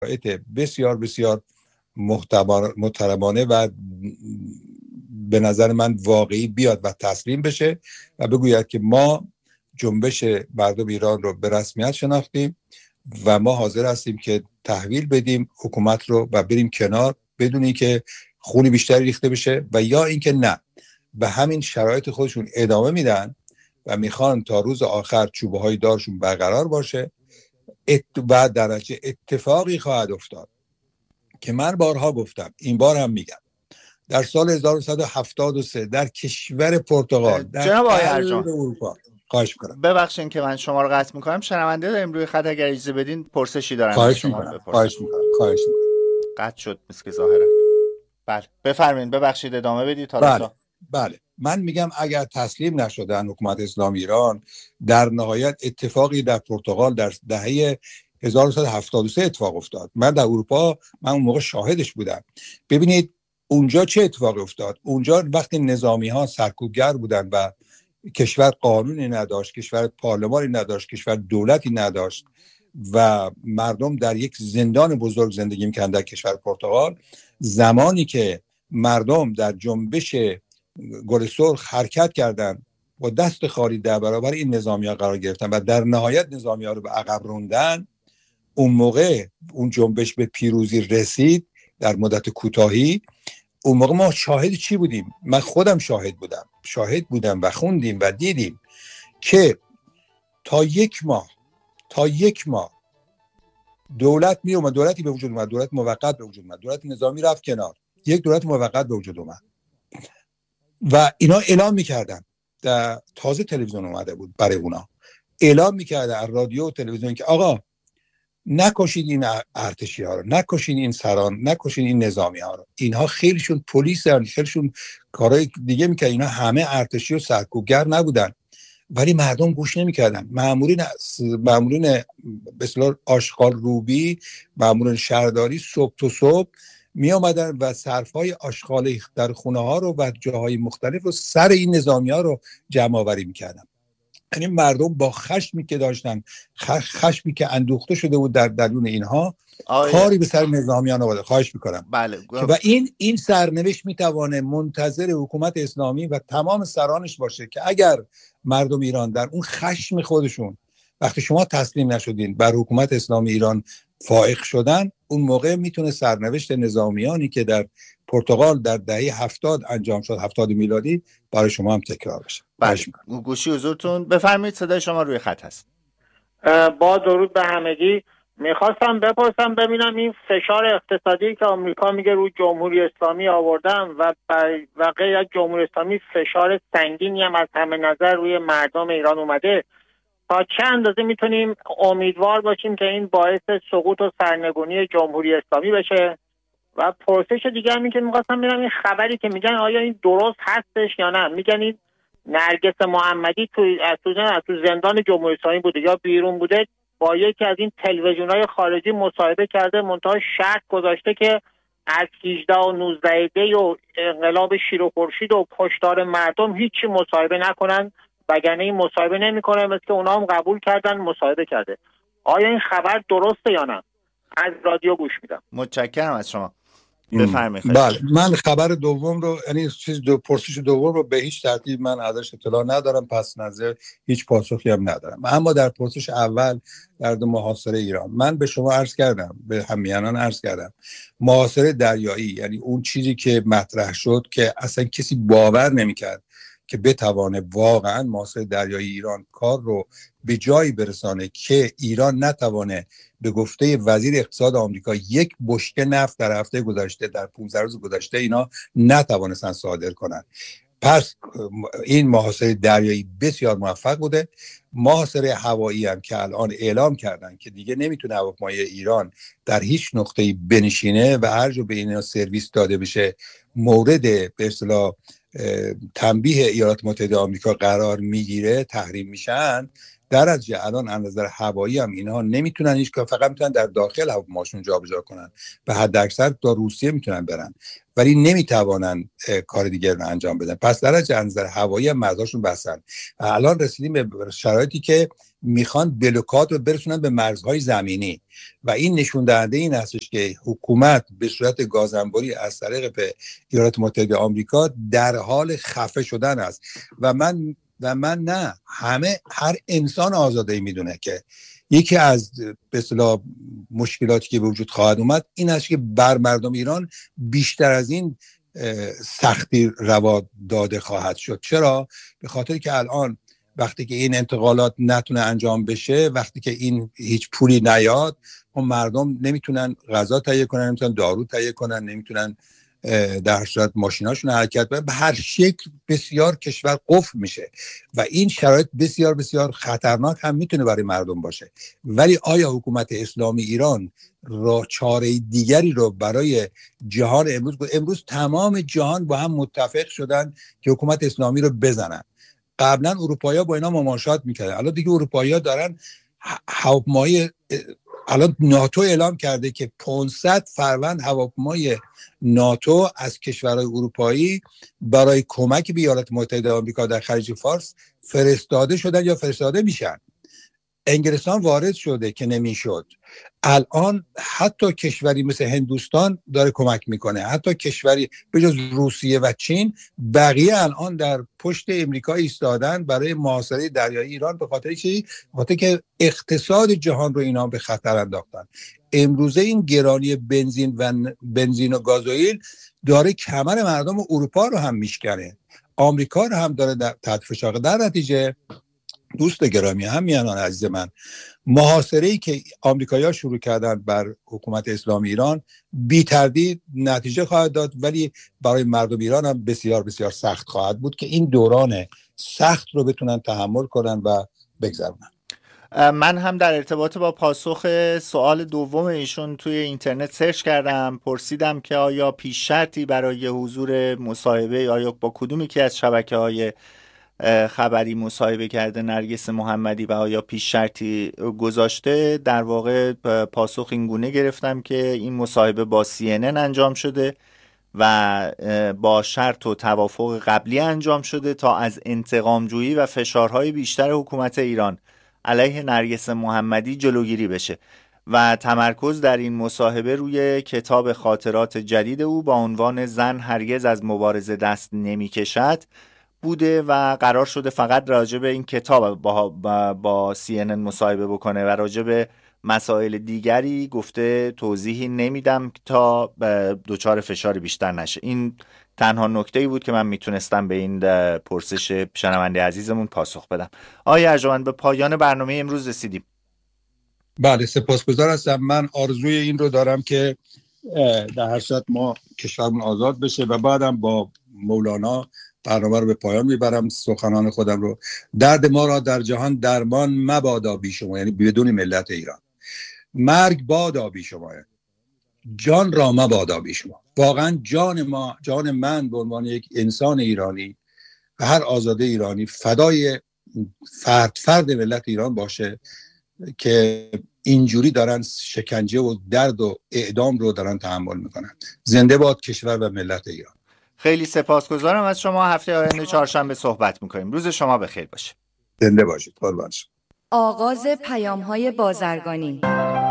بسیار بسیار محترمانه و به نظر من واقعی بیاد و تسلیم بشه و بگوید که ما جنبش مردم ایران رو به رسمیت شناختیم و ما حاضر هستیم که تحویل بدیم حکومت رو و بریم کنار بدون اینکه خونی بیشتری ریخته بشه، و یا اینکه نه، به همین شرایط خودشون ادامه میدن و میخوان تا روز آخر چوبه های دارشون برقرار باشه و درجه اتفاقی خواهد افتاد که من بارها گفتم، این بار هم میگم، در سال 1973 در کشور پرتغال در قلب اروپا. خواهش میکنم ببخشید که من شما رو قطع میکنم، شنونده داریم روی خط، اگر اجازه بدین پرسشی دارم. خواهش میکنم قطع شد مثل ظاهرا. بله بفرمایید، ببخشید ادامه بدید. بله من میگم اگر تسلیم نشدن حکومت اسلامی ایران، در نهایت اتفاقی در پرتغال در دهه 1973 اتفاق افتاد. من در اروپا، من اون موقع شاهدش بودم. ببینید اونجا چه اتفاقی افتاد. اونجا وقتی نظامی ها سرکوبگر بودن و کشور قانونی نداشت، کشور پارلمانی نداشت، کشور دولتی نداشت و مردم در یک زندان بزرگ زندگی می‌کردن در کشور پرتغال، زمانی که مردم در جنبش گل سرخ حرکت کردند و دست خالی در برابر این نظامی‌ها قرار گرفتن و در نهایت نظامی‌ها رو به عقب راندن، اون موقع اون جنبش به پیروزی رسید در مدت کوتاهی. اون موقع ما شاهد چی بودیم؟ من خودم شاهد بودم و خوندیم و دیدیم که تا یک ماه دولت می اومد، دولتی به وجود اومد، دولت موقت به وجود اومد، دولت نظامی رفت کنار، یک دولت موقت به وجود اومد و اینا اعلام میکردن، تازه تلویزیون اومده بود برای اونا، اعلام میکردن از رادیو و تلویزیون که آقا نکشید این ارتشی ها رو، نکشید این سران، نکشید این نظامی ها رو، اینها خیلیشون پلیسن، خیلیشون کارهای دیگه میکردن، اینا همه ارتشی و سرکوبگر نبودن. ولی مردم گوش نمیکردن. مامورین به اصطلاح آشغال روبی، مامورین شهرداری صبح تا صبح می آمدن و صرفای آشغال در خونه ها رو و جاهای مختلف رو سر این نظامی ها رو جمع آوری میکردن. یعنی مردم با خشمی که داشتن، خشمی که اندوخته شده بود در درون اینها، کاری به سر نظامیان آورده. خواهش میکنم. بله. و این سرنوشت میتوانه منتظر حکومت اسلامی و تمام سرانش باشه که اگر مردم ایران در اون خشم خودشون، وقتی شما تسلیم نشدین، بر حکومت اسلامی ایران فائق شدن، اون موقع میتونه سرنوشت نظامیانی که در پرتغال در دهه 70 انجام شد، 70 میلادی، برای شما هم تکرار بشه. بله. گوشی حضورتون بفرمایید، صدای شما روی خط هست. با درود به همگی. میخواستم بپرسم ببینم این فشار اقتصادی که آمریکا میگه روی جمهوری اسلامی آوردن و غیر از جمهوری اسلامی فشار سنگینی هم از همه نظر روی مردم ایران اومده، تا چه اندازه میتونیم امیدوار باشیم که این باعث سقوط و سرنگونی جمهوری اسلامی بشه؟ و پرسش دیگه هم این که میخواستم ببینم این خبری که میگن آیا این درست هستش یا نه. میگن این نرگس محمدی تو زندان جمهوری اسلامی بوده یا بیرون بوده، با یکی از این تلویزیون‌های خارجی مصاحبه کرده، منتها شرط گذاشته که از 18 و 19 دی و انقلاب شیر و خورشید و کشتار مردم هیچی مصاحبه نکنن، وگرنه این مصاحبه نمیکنه، مثل که اونا هم قبول کردن مصاحبه کرده. آیا این خبر درسته یا نه؟ از رادیو گوش میدم. متشکرم از شما. بفرمایید. بله، من خبر دوم رو، یعنی پرسش دوم رو به هیچ ترتیب من ازش اطلاع ندارم، پس نظر هیچ پاسخی هم ندارم. اما در پرسش اول در محاصره ایران، من به شما عرض کردم، به همیهنان عرض کردم، محاصره دریایی، یعنی اون چیزی که مطرح شد که اصلا کسی باور نمی‌کرد که بتوانه واقعا محاصره دریایی ایران کار رو به جایی برسانه که ایران نتوانه به گفته وزیر اقتصاد آمریکا یک بشکه نفت در هفته گذشته، در 15 روز گذشته اینا نتوانستن صادر کنن. پس این محاصره دریایی بسیار موفق بوده. محاصره هوایی هم که الان اعلام کردن که دیگه نمیتونه هواپیمای ایران در هیچ نقطه‌ای بنشینه و هر جا به اینا سرویس داده بشه مورد به اصطلاح تنبیه ایالات متحده آمریکا قرار میگیره، تحریم میشن، در نتیجه الان از نظر هوایی هم اینها نمیتونن هیچ کار، فقط میتونن در داخل هواپیماشون جابجا کنن و حد اکثر تا روسیه میتونن برن، ولی نمیتوانن کار دیگر رو انجام بدن. پس در نتیجه از نظر هوایی هم مرزاشون بستن. الان رسیدیم به شرایطی که میخوان بلوکاد رو برسونن به مرزهای زمینی و این نشون دهنده این هستش که حکومت به صورت گازانباری از طریق به ایالات متحده آمریکا در حال خفه شدن است و من نه، هر انسان آزاده میدونه که یکی از به اصطلاح مشکلاتی که به وجود خواهد اومد این است که بر مردم ایران بیشتر از این سختی روا داده خواهد شد. چرا؟ به خاطر که الان وقتی که این انتقالات نتونه انجام بشه، وقتی که این هیچ پولی نیاد، اون مردم نمیتونن غذا تهیه کنن، نمیتونن دارو تهیه کنن، نمیتونن در صورت ماشیناشون حرکت کنن، به هر شکل بسیار کشور قفل میشه و این شرایط بسیار بسیار خطرناک هم میتونه برای مردم باشه. ولی آیا حکومت اسلامی ایران راه چاره دیگری رو برای جهان امروز تمام جهان با هم متفق شدن که حکومت اسلامی رو بزنن؟ قبلا اروپایی‌ها با اینا مماشات میکردن، الان دیگه اروپایی‌ها دارن هواپیمای، الان ناتو اعلام کرده که 500 فروند هواپیمای ناتو از کشورهای اروپایی برای کمک به ایالات متحده آمریکا در خلیج فارس فرستاده شدن یا فرستاده میشن. انگلستان وارد شده که نمیشد. الان حتی کشوری مثل هندوستان داره کمک میکنه، حتی کشوری به جز روسیه و چین، بقیه الان در پشت امریکا ایستادن برای محاصره دریایی ایران. به خاطر چی؟ به خاطر که اقتصاد جهان رو اینا به خطر انداختن. امروزه این گرانی بنزین و گازوئیل داره کمر مردم اروپا رو هم میشکنه، آمریکا رو هم داره تحت فشار. در نتیجه دوست گرامی، همیهنان عزیز من، محاصره‌ای که آمریکایی‌ها شروع کردن بر حکومت اسلامی ایران بی تردید نتیجه خواهد داد، ولی برای مردم ایران هم بسیار بسیار سخت خواهد بود که این دوران سخت رو بتونن تحمل کنن و بگذرونن. من هم در ارتباط با پاسخ سوال دوم ایشون توی اینترنت سرچ کردم، پرسیدم که آیا پیش شرطی برای حضور مصاحبه، آیا با کدومی که از شبکه‌های خبری مصاحبه کرده نرگس محمدی و آیا پیش شرطی گذاشته. در واقع پاسخ این گونه گرفتم که این مصاحبه با CNN انجام شده و با شرط و توافق قبلی انجام شده تا از انتقام جویی و فشارهای بیشتر حکومت ایران علیه نرگس محمدی جلوگیری بشه و تمرکز در این مصاحبه روی کتاب خاطرات جدید او با عنوان زن هرگز از مبارزه دست نمی‌کشد بوده و قرار شده فقط راجع به این کتاب با CNN مصاحبه بکنه و راجع به مسائل دیگری گفته توضیحی نمیدم تا دچار فشار بیشتر نشه. این تنها نکته‌ای بود که من میتونستم به این پرسش شنونده عزیزمون پاسخ بدم. آقای ارجمند، به پایان برنامه امروز رسیدیم. بله، سپاسگزار هستم. من آرزوی این رو دارم که در هر صورت ما کشورمون آزاد بشه و بعدم با مولانا برنامه رو به پایان میبرم. سخنان خودم رو: درد ما را در جهان درمان مبادا بی شما، یعنی بدون ملت ایران. مرگ بادا بی شما، جان را مبادا بی شما. واقعا جان من به عنوان یک انسان ایرانی و هر آزاده ایرانی فدای فرد ملت ایران باشه که اینجوری دارن شکنجه و درد و اعدام رو دارن تحمل میکنن. زنده باد کشور و ملت ایران. خیلی سپاسگزارم از شما. هفته آینده چهارشنبه صحبت میکنیم. روز شما بخیر باشه. زنده باشید. قربان شما. آغاز پیام‌های بازرگانی.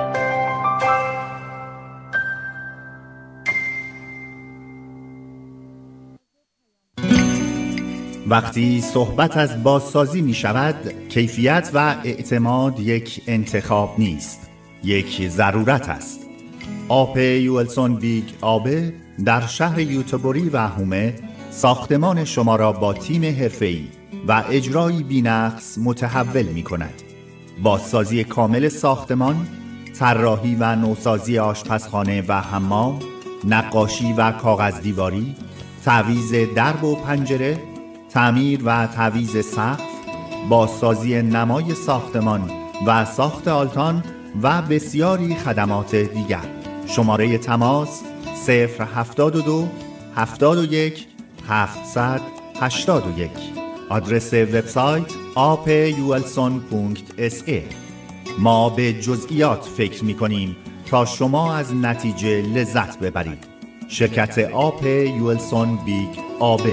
وقتی صحبت از بازسازی می شود، کیفیت و اعتماد یک انتخاب نیست، یک ضرورت است. آپ یولسون بیگ آبه در شهر یوتبوری و هومه ساختمان شما را با تیم حرفه‌ای و اجرایی بی‌نقص متحول می کند. بازسازی کامل ساختمان، طراحی و نوسازی آشپزخانه و حمام، نقاشی و کاغذ دیواری، تعویض درب و پنجره، تعمیر و تعویض سقف، بازسازی نمای ساختمان و ساخت آلتان و بسیاری خدمات دیگر. شماره تماس 072 71 781. آدرس وبسایت apulson.sa. ما به جزئیات فکر می‌کنیم تا شما از نتیجه لذت ببرید. شرکت آپ یولسون بیگ آبه.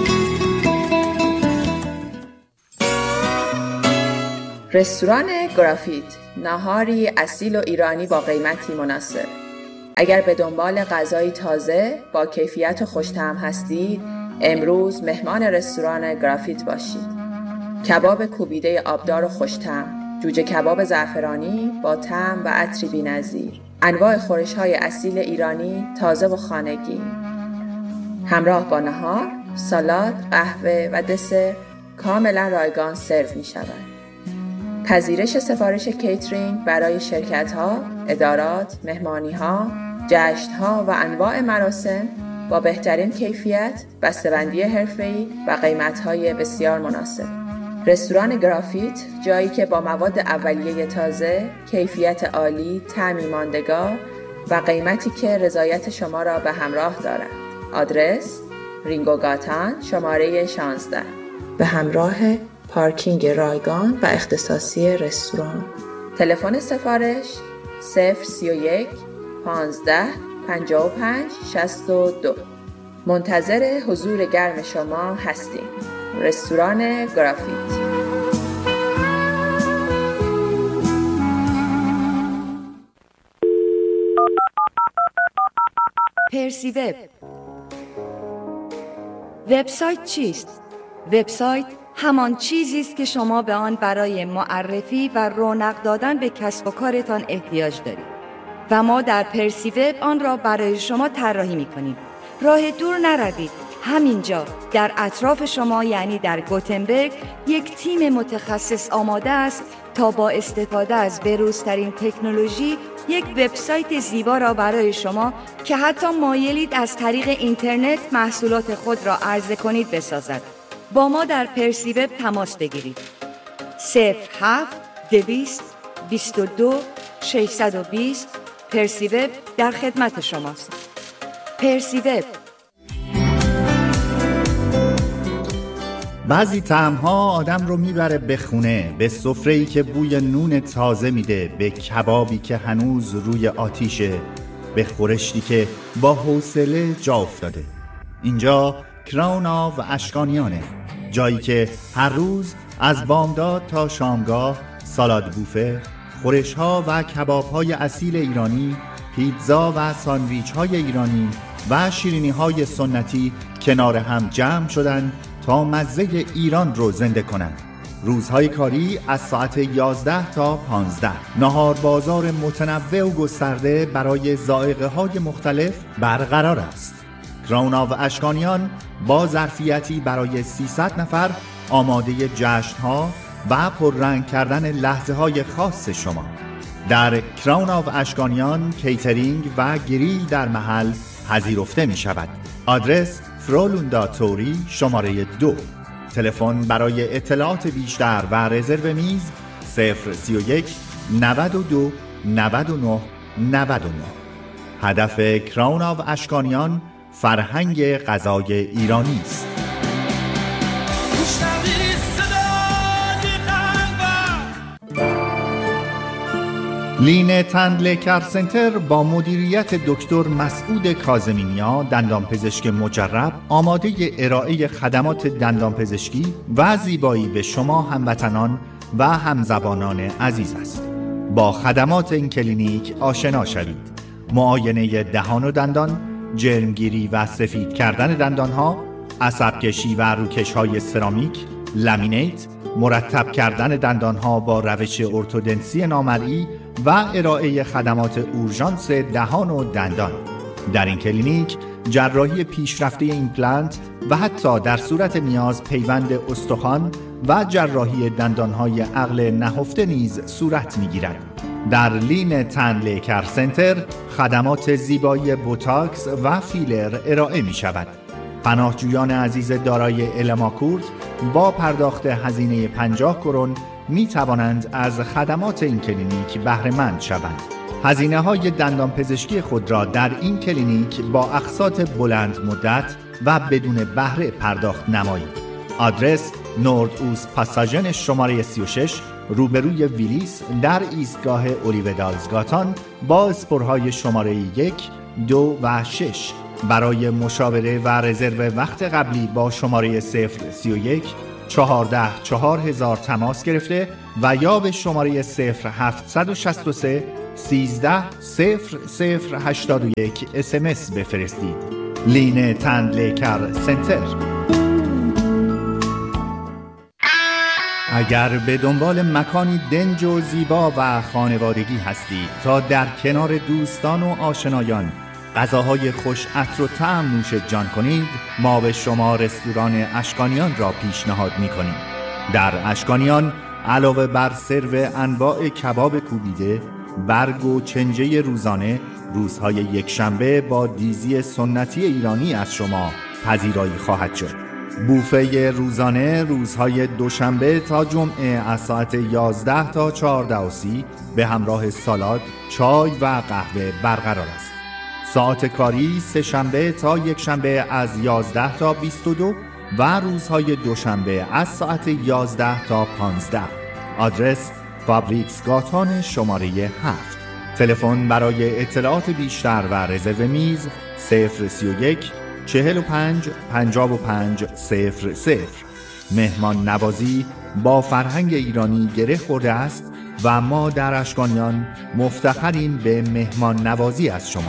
رستوران گرافیت، ناهاری اصیل و ایرانی با قیمتی مناسب. اگر به دنبال غذایی تازه با کیفیت و خوش‌طعم هستید، امروز مهمان رستوران گرافیت باشید. کباب کوبیده آبدار و خوش‌طعم، جوجه کباب زعفرانی با طعم و عطری بی‌نظیر، انواع خورش‌های اصیل ایرانی تازه و خانگی، همراه با نهار، سالاد، قهوه و دسر کاملا رایگان سرو می‌شود. پذیرش سفارش کیترینگ برای شرکت‌ها، ادارات، مهمانی‌ها، جشن‌ها و انواع مراسم با بهترین کیفیت، بسته‌بندی حرفه‌ای و قیمت‌های بسیار مناسب. رستوران گرافیت، جایی که با مواد اولیه تازه، کیفیت عالی، طعمی ماندگار و قیمتی که رضایت شما را به همراه دارد. آدرس: رینگوگاتان شماره 16 به همراه پارکینگ رایگان و اختصاصی رستوران. تلفن سفارش 031 15 55 62. منتظر حضور گرم شما هستیم. رستوران گرافیت. پرسی وب. وبسایت چیست؟ وبسایت همان چیزی است که شما به آن برای معرفی و رونق دادن به کسب و کارتان احتیاج دارید و ما در پرسی وب آن را برای شما طراحی می‌کنیم. راه دور نروید. همینجا در اطراف شما، یعنی در گوتنبرگ، یک تیم متخصص آماده است تا با استفاده از بروزترین تکنولوژی یک وبسایت زیبا را برای شما که حتی مایلید از طریق اینترنت محصولات خود را عرضه کنید بسازد. با ما در پرسی وب تماس بگیرید. 07-222-620 پرسی وب در خدمت شماست. پرسی وب. بعضی طعم‌ها آدم رو میبره به خونه، به سفره‌ای که بوی نون تازه میده، به کبابی که هنوز روی آتیشه، به خورشتی که با حوصله جا افتاده. اینجا کراون و اشکانیانه، جایی که هر روز از بامداد تا شامگاه سالاد بوفه، خورش‌ها و کباب‌های اصیل ایرانی، پیتزا و ساندویچ‌های ایرانی و شیرینی‌های سنتی کنار هم جمع شدن تا مزه ایران رو زنده کنند. روزهای کاری از ساعت 11 تا 15. نهار بازار متنوع و گسترده برای ذائقه‌های مختلف برقرار است. کراون و اشکانیان با ظرفیتی برای 300 نفر آماده جشن‌ها و پررنگ کردن لحظه‌های خاص شما. در کراون و اشکانیان کیترینگ و گریل در محل پذیرفته می شود. آدرس: فرولوندا توری شماره 2. تلفن برای اطلاعات بیشتر و رزرو میز 031 92 99 99. هدف کراون و اشکانیان فرهنگ غذای ایرانی است. لین تندله کر سنتر با مدیریت دکتر مسعود کاظمینیا، دندانپزشک مجرب، آماده ارائه خدمات دندانپزشکی و زیبایی به شما هموطنان و همزبانان عزیز است. با خدمات این کلینیک آشنا شوید. معاینه دهان و دندان، جرمگیری و سفید کردن دندانها، عصب کشی و روکش‌های سرامیک، لامینیت، مرتب کردن دندانها با روش ارتودنسی نامرئی و ارائه خدمات اورژانس دهان و دندان. در این کلینیک جراحی پیشرفته ایمپلنت و حتی در صورت نیاز پیوند استخوان و جراحی دندانهای عقل نهفته نیز صورت می‌گیرد. در لین تندله کر سنتر خدمات زیبایی بوتاکس و فیلر ارائه می‌شود. پناهجویان عزیز دارای الماکورت با پرداخت هزینه 50 کرون می توانند از خدمات این کلینیک بهره مند شوند. هزینه‌های دندانپزشکی خود را در این کلینیک با اقساط بلند مدت و بدون بهره پرداخت نمایید. آدرس: نورد اوست پاساژن شماره 36 روبروی ویلیس در ایستگاه اولیودالزگاتان با اسپورهای شماره 1، 2 و 6. برای مشاوره و رزرو وقت قبلی با شماره 031 14 4000 تماس گرفته و یا به شماره 0763 13 0081 SMS بفرستید. لین تندلیکر سنتر. اگر به دنبال مکانی دنج و زیبا و خانوادگی هستید تا در کنار دوستان و آشنایان غذاهای خوش عطر و طعم نوش جان کنید، ما به شما رستوران اشکانیان را پیشنهاد می‌کنیم. در اشکانیان علاوه بر سرو انواع کباب کوبیده، برگ و چنجه روزانه، روزهای یکشنبه با دیزی سنتی ایرانی از شما پذیرایی خواهد شد. بوفه روزانه روزهای دوشنبه تا جمعه از ساعت 11 تا 14:30 به همراه سالاد، چای و قهوه برقرار است. ساعت کاری سه شنبه تا یک شنبه از 11 تا 22 و روزهای دوشنبه از ساعت 11 تا 15. آدرس فابریکس گاتان شماره 7. تلفن برای اطلاعات بیشتر و رزرو میز 031 45 55 00. مهمان نوازی با فرهنگ ایرانی گره خورده است و ما در اشکانیان مفتخریم به مهمان نوازی از شما.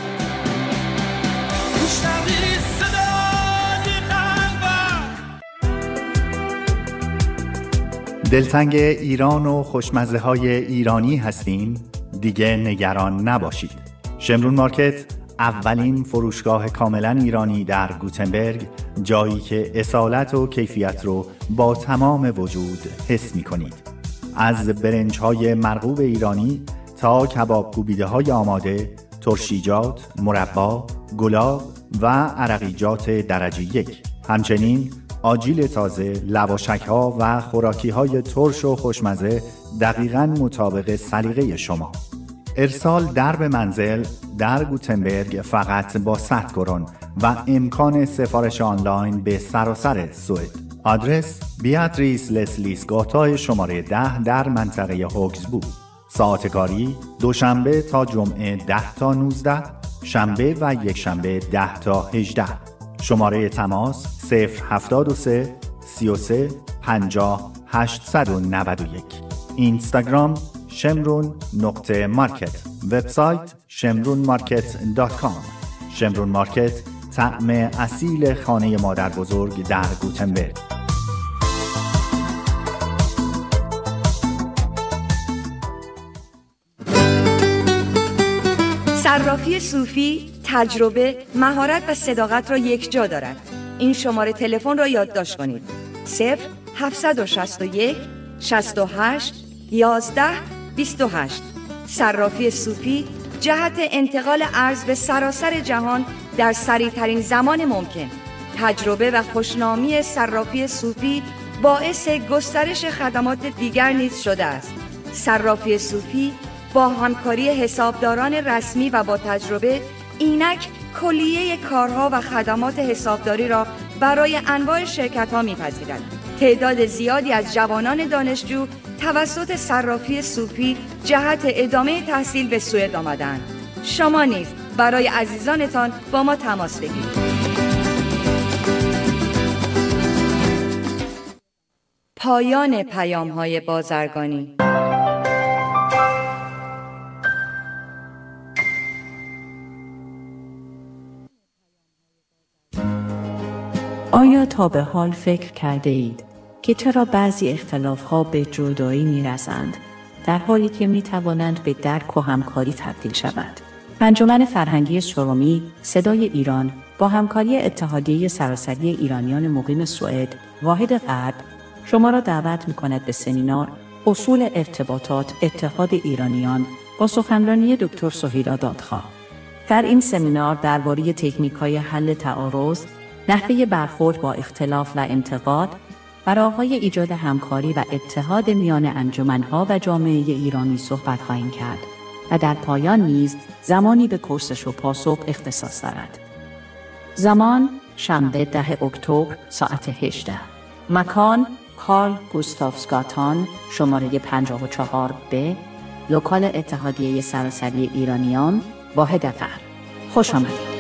دلتنگ ایران و خوشمزه های ایرانی هستین؟ دیگه نگران نباشید. شمرون مارکت اولین فروشگاه کاملا ایرانی در گوتنبرگ، جایی که اصالت و کیفیت رو با تمام وجود حس می کنید. از برنج های مرغوب ایرانی تا کباب کوبیده های آماده، ترشیجات، مربا، گلاب و عرقیجات درجه 1. همچنین آجیل تازه، لواشک ها و خوراکی های ترش و خوشمزه دقیقاً مطابق سلیقه شما. ارسال در به منزل در گوتنبرگ فقط با 100 کرون و امکان سفارش آنلاین به سراسر سوئد. آدرس بیاتریس لسلیس گاتا شماره 10 در منطقه هوکسبو. ساعت کاری دوشنبه تا جمعه 10 تا 19، شنبه و یک شنبه 10 تا 18. شماره تماس 073 33 50 891. اینستاگرام shemrun.market. وبسایت shemrunmarket.com. شمرون مارکت، طعم اصیل خانه مادر بزرگ در گوتنبرگ. صرافی صوفی تجربه، مهارت و صداقت را یک جا دارد. این شماره تلفن را یادداشت کنید: 0761 68 11 28. صرافی صوفی جهت انتقال ارز به سراسر جهان در سریع‌ترین زمان ممکن. تجربه و خوشنامی صرافی صوفی باعث گسترش خدمات دیگر نیز شده است. صرافی صوفی با همکاری حسابداران رسمی و با تجربه اینک کلیه کارها و خدمات حسابداری را برای انواع شرکت‌ها می‌پذیرد. تعداد زیادی از جوانان دانشجو توسط صرافی صوفی جهت ادامه تحصیل به سوئد آمدند. شما نیز برای عزیزانتان با ما تماس بگیرید. پایان پیام‌های بازرگانی. آیا تا به حال فکر کرده اید که چرا بعضی اختلاف‌ها به جدایی می‌رسند در حالی که می‌توانند به درک و همکاری تبدیل شوند؟ انجمن فرهنگی شرومی صدای ایران با همکاری اتحادیه سراسری ایرانیان مقیم سوئد واحد غرب شما را دعوت می‌کند به سمینار اصول ارتباطات اتحاد ایرانیان با سخنرانی دکتر سهیلا دادخواه. در این سمینار درباره تکنیک‌های حل تعارض، نحوه برخورد با اختلاف و انتقاد و راه‌های ایجاد همکاری و اتحاد میان انجمن‌ها و جامعه ایرانی صحبت خواهیم کرد و در پایان نیز زمانی به پرسش و پاسخ اختصاص دارد. زمان شنبه 10 اکتبر ساعت 18. مکان کارل گوستافسگاتان، شماره 54B، لوکال اتحادیه سراسری ایرانیان، واحد فر. خوش آمدید.